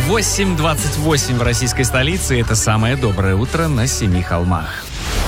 8:28 в российской столице. Это самое доброе утро на Семи холмах.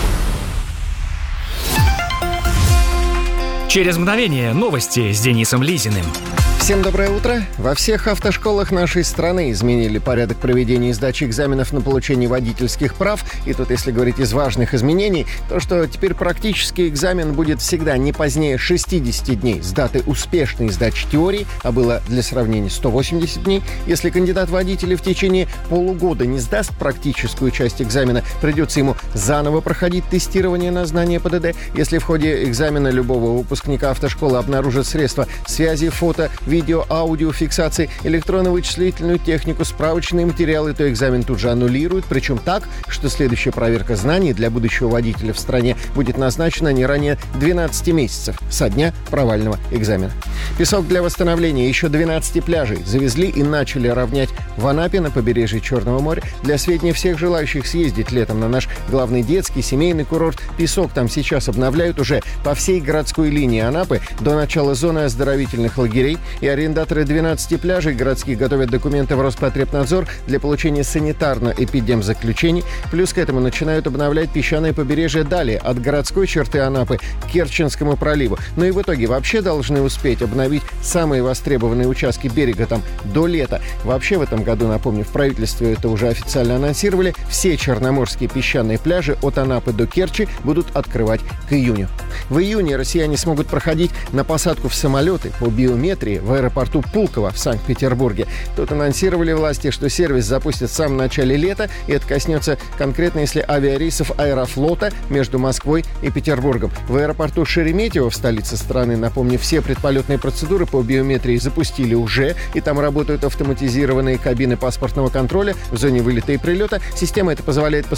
Через мгновение новости с Денисом Лизиным. Всем доброе утро. Во всех автошколах нашей страны изменили порядок проведения и сдачи экзаменов на получение водительских прав. И тут, если говорить из важных изменений, то что теперь практический экзамен будет всегда не позднее 60 дней с даты успешной сдачи теории, а было для сравнения 180 дней. Если кандидат водителя в течение полугода не сдаст практическую часть экзамена, придется ему заново проходить тестирование на знание ПДД. Если в ходе экзамена любого выпускника автошколы обнаружат средства связи, фото, видео, аудио, фиксации, электронно-вычислительную технику, справочные материалы, то экзамен тут же аннулируют, причем так, что следующая проверка знаний для будущего водителя в стране будет назначена не ранее 12 месяцев со дня провального экзамена. Песок для восстановления еще 12 пляжей завезли и начали равнять в Анапе на побережье Черного моря. Для сведения всех желающих съездить летом на наш главный детский семейный курорт, песок там сейчас обновляют уже по всей городской линии Анапы до начала зоны оздоровительных лагерей. И арендаторы 12 пляжей городских готовят документы в Роспотребнадзор для получения санитарно-эпидемзаключений. Плюс к этому начинают обновлять песчаное побережье далее, от городской черты Анапы к Керченскому проливу. Ну и в итоге вообще должны успеть обновить самые востребованные участки берега там до лета. Вообще в этом году, напомню, в правительстве это уже официально анонсировали, все черноморские песчаные пляжи от Анапы до Керчи будут открывать к июню. В июне россияне смогут проходить на посадку в самолеты по биометрии в аэропорту Пулково в Санкт-Петербурге. Тут анонсировали власти, что сервис запустят в самом начале лета, и это коснется конкретно, если авиарейсов Аэрофлота между Москвой и Петербургом. В аэропорту Шереметьево в столице страны, напомню, все предполетные процедуры по биометрии запустили уже, и там работают автоматизированные кабины паспортного контроля в зоне вылета и прилета. Система эта позволяет